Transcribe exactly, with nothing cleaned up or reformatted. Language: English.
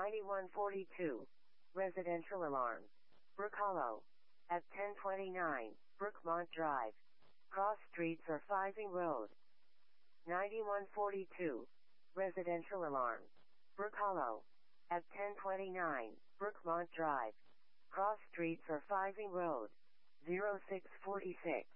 ninety-one forty-two. Residential alarm. Brook Hollow. At ten twenty-nine, Brookmont Drive. Cross streets or Fising Road. ninety-one forty-two. Residential alarm. Brook Hollow. At ten twenty-nine, Brookmont Drive. Cross streets or Fising Road. zero six four six.